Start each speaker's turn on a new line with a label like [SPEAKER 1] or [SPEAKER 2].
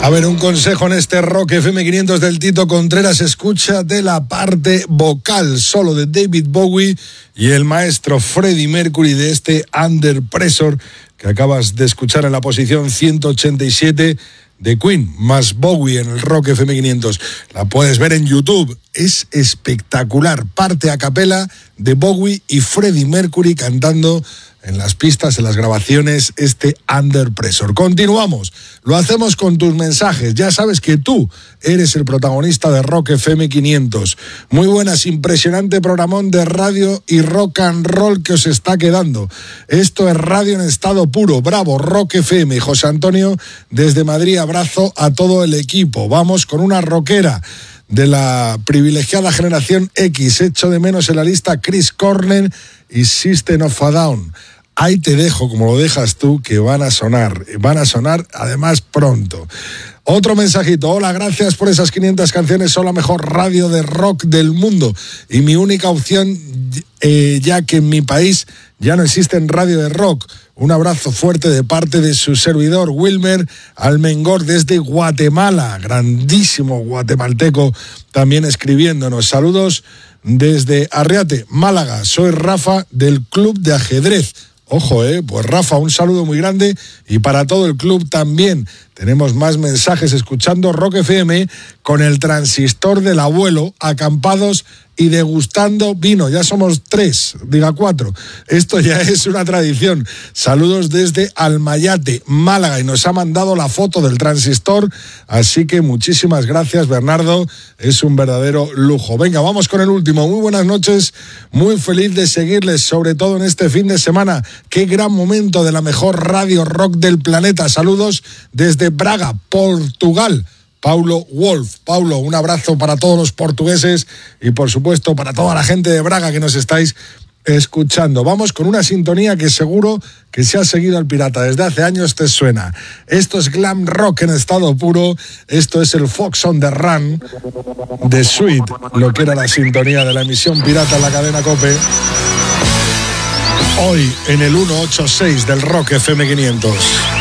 [SPEAKER 1] A ver, un consejo en este Rock FM 500 del Tito Contreras. Escúchate la parte vocal solo de David Bowie y el maestro Freddie Mercury de este Under Pressure que acabas de escuchar en la posición 187 de Queen, más Bowie en el Rock FM 500. La puedes ver en YouTube. Es espectacular. Parte a capela de Bowie y Freddie Mercury cantando en las pistas, en las grabaciones, este Under Pressure. Continuamos. Lo hacemos con tus mensajes. Ya sabes que tú eres el protagonista de Rock FM 500. Muy buenas, impresionante programón de radio y rock and roll que os está quedando. Esto es radio en estado puro. Bravo, Rock FM. José Antonio, desde Madrid, abrazo a todo el equipo. Vamos con una rockera de la privilegiada generación X. Echo de menos en la lista Chris Cornell y System of a Down. Ahí te dejo, como lo dejas tú, que van a sonar además pronto. Otro mensajito: hola, gracias por esas 500 canciones, son la mejor radio de rock del mundo y mi única opción, ya que en mi país ya no existen radio de rock. Un abrazo fuerte de parte de su servidor Wilmer Almengor desde Guatemala, grandísimo guatemalteco, también escribiéndonos. Saludos desde Arriate, Málaga. Soy Rafa del Club de Ajedrez. Ojo, pues Rafa, un saludo muy grande y para todo el club también. Tenemos más mensajes escuchando Rock FM con el transistor del abuelo, acampados y degustando vino. Ya somos 4. Esto ya es una tradición. Saludos desde Almayate, Málaga, y nos ha mandado la foto del transistor, así que muchísimas gracias, Bernardo. Es un verdadero lujo. Venga, vamos con el último. Muy buenas noches, muy feliz de seguirles, sobre todo en este fin de semana. Qué gran momento de la mejor radio rock del planeta. Saludos desde Braga, Portugal. Paulo Wolf. Paulo, un abrazo para todos los portugueses y por supuesto para toda la gente de Braga que nos estáis escuchando. Vamos con una sintonía que seguro que si has seguido al pirata desde hace años te suena. Esto es glam rock en estado puro. Esto es el Fox on the Run de Sweet, lo que era la sintonía de la emisión pirata en la cadena COPE. Hoy en el 186 del Rock FM 500.